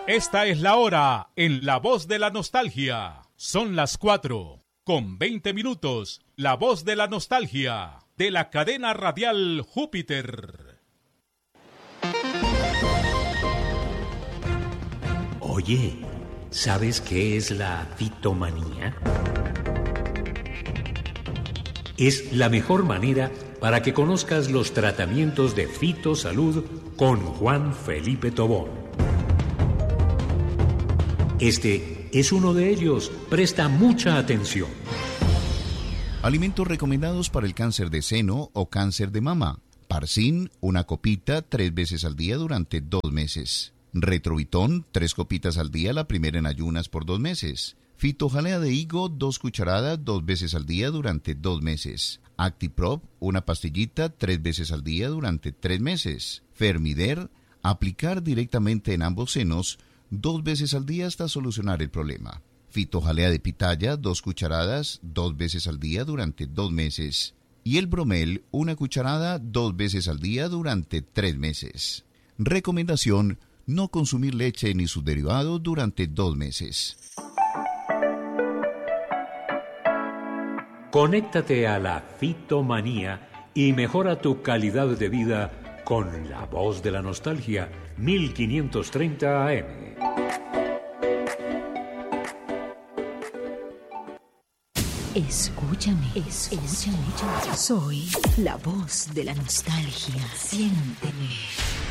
Esta es la hora en La Voz de la Nostalgia. Son las 4:20. La Voz de la Nostalgia, de la cadena radial Júpiter. Oye, ¿sabes qué es la fitomanía? Es la mejor manera para que conozcas los tratamientos de fitosalud con Juan Felipe Tobón. Este es uno de ellos. Presta mucha atención. Alimentos recomendados para el cáncer de seno o cáncer de mama. Parsin, una copita 3 veces al día durante 2 meses. Retrovitón, 3 copitas al día, la primera en ayunas por 2 meses. Fitojalea de higo, 2 cucharadas 2 veces al día durante 2 meses. Actiprop, una pastillita 3 veces al día durante 3 meses. Fermider, aplicar directamente en ambos senos 2 veces al día hasta solucionar el problema. Fitojalea de pitaya, 2 cucharadas 2 veces al día durante 2 meses. Y el bromel, 1 cucharada 2 veces al día durante 3 meses. Recomendación: no consumir leche ni sus derivados durante 2 meses. Conéctate a la fitomanía y mejora tu calidad de vida con La Voz de la Nostalgia, 1530 AM. Escúchame. Soy la voz de la nostalgia. Siénteme.